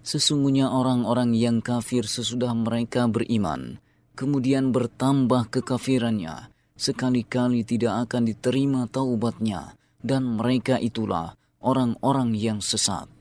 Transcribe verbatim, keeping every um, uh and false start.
Sesungguhnya orang-orang yang kafir sesudah mereka beriman, kemudian bertambah kekafirannya, sekali-kali tidak akan diterima taubatnya, dan mereka itulah orang-orang yang sesat.